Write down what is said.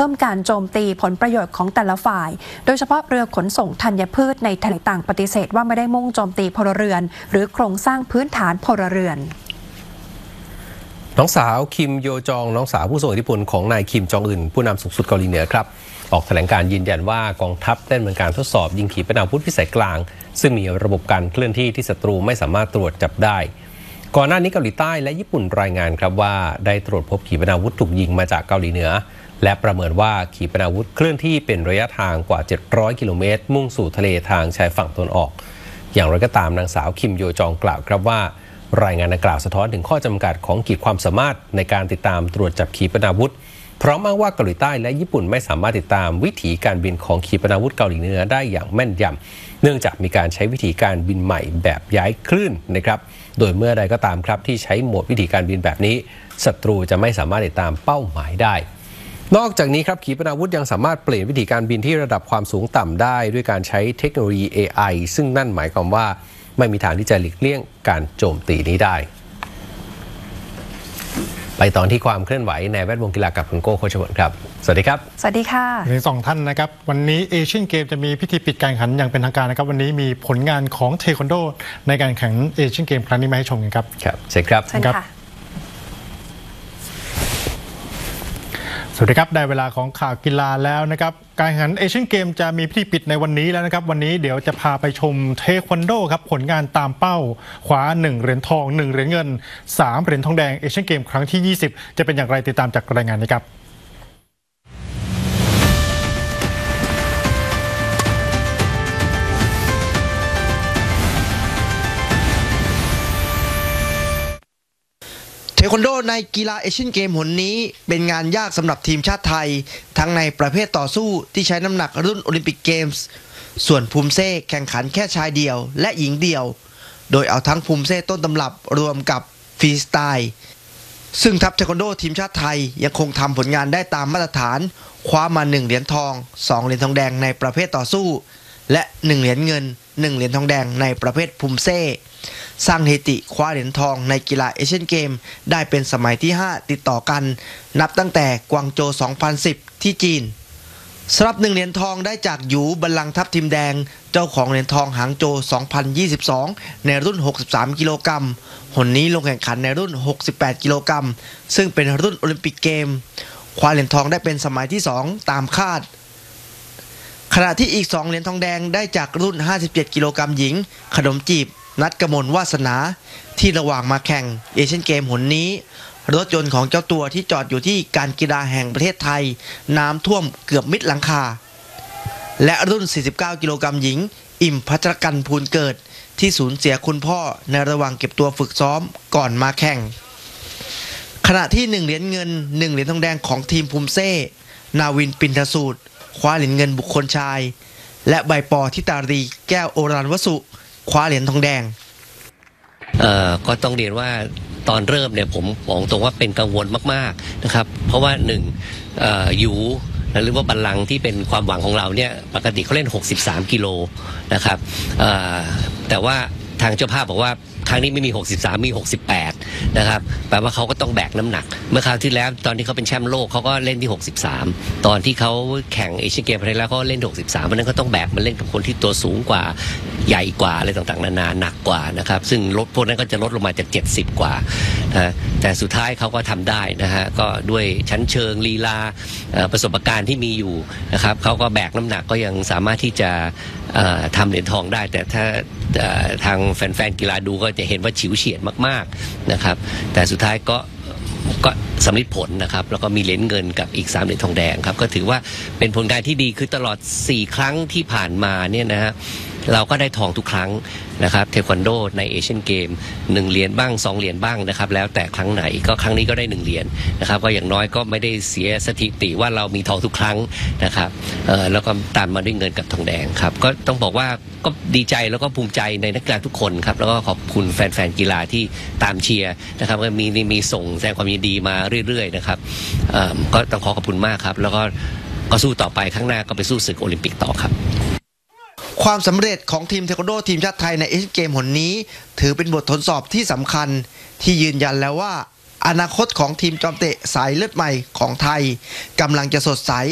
พิ่มการโจมตีผลประโยชน์ของแต่ละฝ่ายโดยเฉพาะเรือขนส่งธัญพืชในทะเลต่างปฏิเสธว่าไม่ได้มุ่งโจมตีพลเรือนหรือโครงสร้างพื้นฐานพลเรือนน้องสาวคิมโยจองน้องสาวผู้ทรงอิทธิพลของนายคิมจองอึนผู้นำสูงสุดเกาหลีเหนือครับออกแถลงการยืนยันว่ากองทัพได้ดำเนินการทดสอบยิงขีปนาวุธพิสัยกลางซึ่งมีระบบการเคลื่อนที่ที่ศัตรูไม่สามารถตรวจจับได้ก่อนหน้านี้เกาหลีใต้และญี่ปุ่นรายงานครับว่าได้ตรวจพบขีปนาวุธถูกยิงมาจากเกาหลีเหนือและประเมินว่าขีปนาวุธเคลื่อนที่เป็นระยะทางกว่า700กิโลเมตรมุ่งสู่ทะเลทางชายฝั่งตะวันออกอย่างไรก็ตามนางสาวคิมโยจองกล่าวครับว่ารายงานดังกล่าวสะท้อนถึงข้อจำกัดของขีดความสามารถในการติดตามตรวจจับขีปนาวุธพร้อมอ้างว่าเกาหลีใต้และญี่ปุ่นไม่สามารถติดตามวิถีการบินของขีปนาวุธเกาหลีเหนือได้อย่างแม่นยำเนื่องจากมีการใช้วิธีการบินใหม่แบบย้ายคลื่นนะครับโดยเมื่อใดก็ตามครับที่ใช้โหมดวิธีการบินแบบนี้ศัตรูจะไม่สามารถติดตามเป้าหมายได้นอกจากนี้ครับขีปนาวุธยังสามารถเปลี่ยนวิธีการบินที่ระดับความสูงต่ำได้ด้วยการใช้เทคโนโลยี AI ซึ่งนั่นหมายความว่าไม่มีทางที่จะหลีกเลี่ยงการโจมตีนี้ได้ไปตอนที่ความเคลื่อนไหวในแวดวงกีฬากับคุณโก้โคชวลครับสวัสดีครับสวัสดีค่ะทั้งสองท่านนะครับวันนี้เอเชียนเกมจะมีพิธีปิดการแข่งขันอย่างเป็นทางการนะครับวันนี้มีผลงานของเทควันโดในการแข่งเอเชียนเกมครั้งนี้มาให้ชมกันครับครับเชิญครับสวัสดีครับได้เวลาของข่าวกีฬาแล้วนะครับการแข่งขันเอเชียนเกมจะมีพิธีปิดในวันนี้แล้วนะครับวันนี้เดี๋ยวจะพาไปชมเทควันโดครับผลงานตามเป้าคว้า1เหรียญทอง1เหรียญเงิน3เหรียญทองแดงเอเชียนเกมครั้งที่20จะเป็นอย่างไรติดตามจากรายงานนี้ครับเทควันโดในกีฬาเอเชียนเกมหนนี้เป็นงานยากสำหรับทีมชาติไทยทั้งในประเภทต่อสู้ที่ใช้น้ำหนักรุ่นโอลิมปิกเกมส์ส่วนภูมิเซ่แข่งขันแค่ชายเดี่ยวและหญิงเดี่ยวโดยเอาทั้งภูมิเซ่ต้นตำรับรวมกับฟรีสไตล์ซึ่งทัพเทควันโดทีมชาติไทยยังคงทำผลงานได้ตามมาตรฐานคว้ามา1เหรียญทอง2เหรียญทองแดงในประเภทต่อสู้และ1เหรียญเงิน1เหรียญทองแดงในประเภทภูมิเซ่สร้างสถิติคว้าเหรียญทองในกีฬาเอเชียนเกมได้เป็นสมัยที่5ติดต่อกันนับตั้งแต่กวางโจว2010ที่จีนสำหรับ1เหรียญทองได้จากหยูบัลลังก์ทัพทีมแดงเจ้าของเหรียญทองหางโจว2022ในรุ่น63กิโลกรัมหนนี้ลงแข่งขันในรุ่น68กิโลกรัมซึ่งเป็นรุ่นโอลิมปิกเกมคว้าเหรียญทองได้เป็นสมัยที่2ตามคาดขณะที่อีก2เหรียญทองแดงได้จากรุ่น57กิโลกรัมหญิงขนมจีบนัดกมลวาสนาที่ระหว่างมาแข่งเอเชียนเกมหนนี้รถยนต์ของเจ้าตัวที่จอดอยู่ที่การกีฬาแห่งประเทศไทยน้ำท่วมเกือบมิดหลังคาและรุ่น49กิโลกรัมหญิงอิ่มพัชรกันพูนเกิดที่สูญเสียคุณพ่อในระหว่างเก็บตัวฝึกซ้อมก่อนมาแข่งขณะที่1เหรียญเงิน1เหรียญทองแดงของทีมภูมิเซ่นาวินปินทสูตรคว้าเหรียญเงินบุคคลชายและใบปอทิตารีแก้วโอรันวสุคว้าเหรียญทองแดงก็ต้องเรียนว่าตอนเริ่มเนี่ยผมบอกตรงว่าเป็นกังวลมากๆนะครับเพราะว่ายูหรือว่าบัลลังก์ที่เป็นความหวังของเราเนี่ยปกติเขาเล่น63กิโลนะครับแต่ว่าทางเจ้าภาพบอกว่าครั้งนี้ไม่มี63มี68นะครับแปลว่าเขาก็ต้องแบกน้ำหนักเมื่อคราวที่แล้วตอนที่เขาเป็นแชมป์โลกเขาก็เล่นที่63ตอนที่เขาแข่งเอเชียนเกมไปแล้วเขาเล่น63เพราะนั้นเขาต้องแบกมาเล่นกับคนที่ตัวสูงกว่าใหญ่กว่าอะไรต่างๆนานาหนักกว่านะครับซึ่งลดพวกนั้นก็จะลดลงมาจาก70กว่านะแต่สุดท้ายเขาก็ทำได้นะฮะก็ด้วยชั้นเชิงลีลาประสบการณ์ที่มีอยู่นะครับเขาก็แบกน้ำหนักก็ยังสามารถที่จะทำเหรียญทองได้แต่ถ้าทางแฟนๆกีฬาดูก็จะเห็นว่าฉิวเฉียดมากๆนะครับแต่สุดท้ายก็สำเร็จผลนะครับแล้วก็มีเหรียญเงินกับอีก3เหรียญทองแดงครับก็ถือว่าเป็นผลงานที่ดีคือตลอด4ครั้งที่ผ่านมาเนี่ยนะฮะเราก็ได้ทองทุกครั้งนะครับเทควันโดในเอเชียนเกม1เหรียญบ้าง2เหรียญบ้างนะครับแล้วแต่ครั้งไหนก็ครั้งนี้ก็ได้1เหรียญนะครับก็อย่างน้อยก็ไม่ได้เสียสถิติว่าเรามีทองทุกครั้งนะครับแล้วก็ตามมาด้วยเงินกับทองแดงครับก็ต้องบอกว่าก็ดีใจแล้วก็ภูมิใจในนักกีฬาทุกคนครับแล้วก็ขอบคุณแฟนๆกีฬาที่ตามเชียร์นะครับก็มีส่งแสดงความยินดีมาเรื่อยๆนะครับก็ต้องขอบคุณมากครับแล้วก็สู้ต่อไปข้างหน้าก็ไปสู้ศึกโอลิมปิกต่อครับความสำเร็จของทีมเทควันโดทีมชาติไทยในเอเชียนเกมหนนี้ถือเป็นบททดสอบที่สำคัญที่ยืนยันแล้วว่าอนาคตของทีมจอมเตะสายเลือดใหม่ของไทยกำลังจะสดใส